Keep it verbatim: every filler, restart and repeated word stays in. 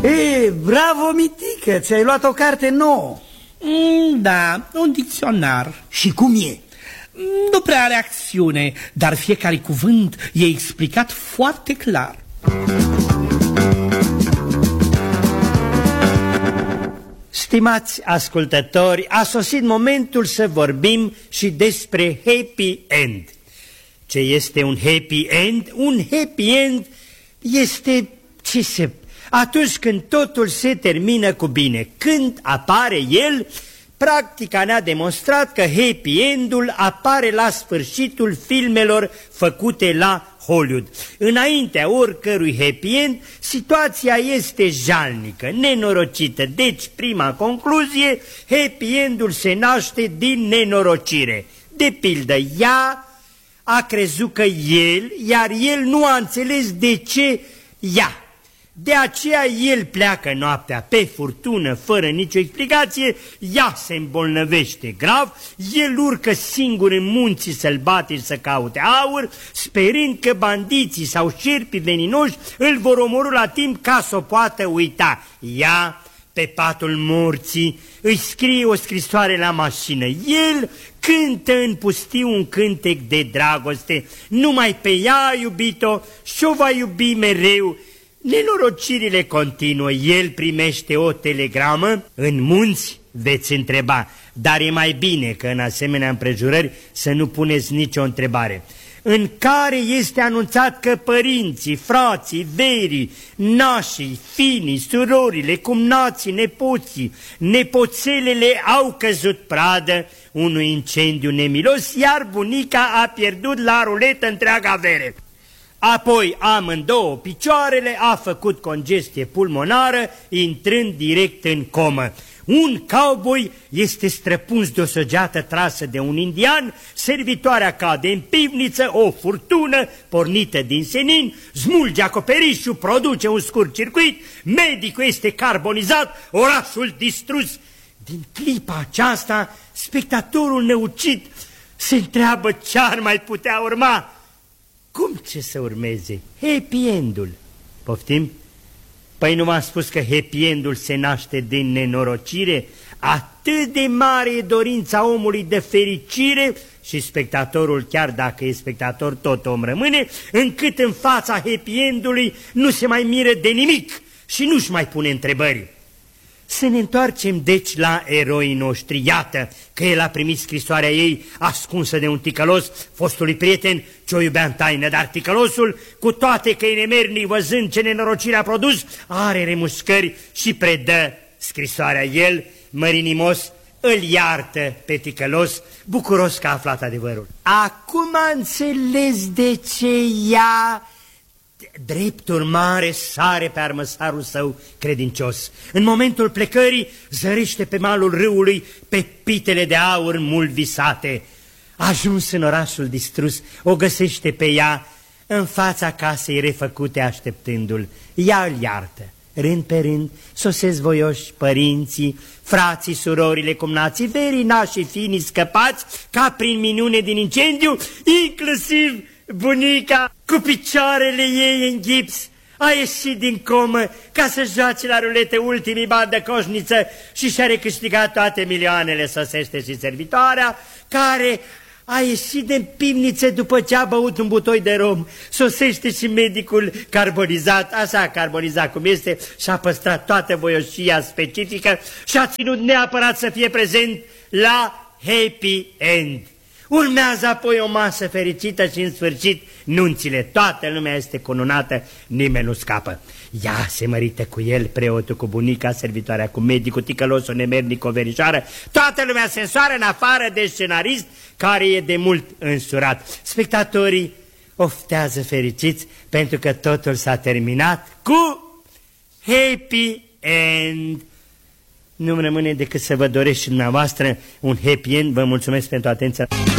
E, bravo, Mitică, ți-ai luat o carte nouă. Mm, da, un dicționar. Și cum e? Nu prea are acțiune, dar fiecare cuvânt e explicat foarte clar. Stimați ascultători, a sosit momentul să vorbim și despre happy end. Ce este un happy end? Un happy end este ce se... atunci când totul se termină cu bine. Când apare el, practica ne-a demonstrat că happy end-ul apare la sfârșitul filmelor făcute la Hollywood. Înaintea oricărui happy end, situația este jalnică, nenorocită. Deci, prima concluzie, happy end-ul se naște din nenorocire. De pildă, ea a crezut că el, iar el nu a înțeles de ce ea. De aceea el pleacă noaptea pe furtună, fără nicio explicație, ea se îmbolnăvește grav, el urcă singur în munții sălbatici să caute aur, sperând că bandiții sau șerpii veninoși îl vor omorî la timp ca să o poată uita. Ea, pe patul morții, îi scrie o scrisoare la mașină. El cântă în pustiu un cântec de dragoste, numai pe ea a iubit-o și-o va iubi mereu. Nenorocirile continuă, el primește o telegramă, în munți veți întreba, dar e mai bine că în asemenea împrejurări să nu puneți nicio întrebare, în care este anunțat că părinții, frații, verii, nașii, finii, surorile, cumnații, nepoții, nepoțelele au căzut pradă unui incendiu nemilos, iar bunica a pierdut la ruletă întreaga avere. Apoi amândouă picioarele a făcut congestie pulmonară, intrând direct în comă. Un cowboy este străpuns de o săgeată trasă de un indian, servitoarea cade în pivniță, o furtună pornită din senin, smulge acoperișul, produce un scurt circuit, medicul este carbonizat, orașul distrus. Din clipa aceasta, spectatorul neucit se întreabă ce ar mai putea urma. Cum ce să urmeze? Happy end-ul. Poftim? Păi nu m-am spus că happy end-ul se naște din nenorocire? Atât de mare e dorința omului de fericire, și spectatorul, chiar dacă e spectator, tot om rămâne, încât în fața happy end-ului nu se mai miră de nimic și nu-și mai pune întrebări. Să ne întoarcem deci la eroii noștri. Iată că el a primit scrisoarea ei ascunsă de un ticălos, fostului prieten ce o iubea în taină, dar ticălosul, cu toate că e nemernic văzând ce nenorocire a produs, are remușcări și predă scrisoarea. El, mărinimos, îl iartă pe ticălos, bucuros că a aflat adevărul. Acum a înțeles de ce ea... Drept urmare sare pe armăsarul său credincios. În momentul plecării zărește pe malul râului pepitele de aur mult visate. Ajuns în orașul distrus, o găsește pe ea în fața casei refăcute așteptându-l. Ea îl iartă. Rând pe rând sosesc voioși părinții, frații, surorile, cumnații, verii, nașii, finii scăpați ca prin minune din incendiu, inclusiv bunica cu picioarele ei în gips. A ieșit din comă ca să joace la ruletă ultimii bani de coșniță și și-a recâștigat toate milioanele. Sosește și servitoarea care a ieșit din pivniță după ce a băut un butoi de rom. Sosește și medicul carbonizat, așa carbonizat cum este, și-a păstrat toată voioșia specifică și a ținut neapărat să fie prezent la happy end. Urmează apoi o masă fericită și în sfârșit nunțile. Toată lumea este cununată, nimeni nu scapă. Ea se mărită cu el, preotul cu bunica, servitoarea cu medicul, ticălosul, nemernic, o verișoară. Toată lumea se însoară în afară de scenarist care e de mult însurat. Spectatorii oftează fericiți pentru că totul s-a terminat cu happy end. Nu-mi rămâne decât să vă doresc și dumneavoastră un happy end. Vă mulțumesc pentru atenție.